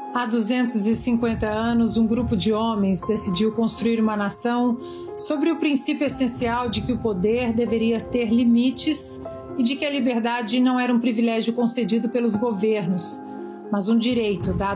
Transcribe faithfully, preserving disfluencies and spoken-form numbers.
Há duzentos e cinquenta anos, um grupo de homens decidiu construir uma nação sobre o princípio essencial de que o poder deveria ter limites e de que a liberdade não era um privilégio concedido pelos governos, mas um direito dado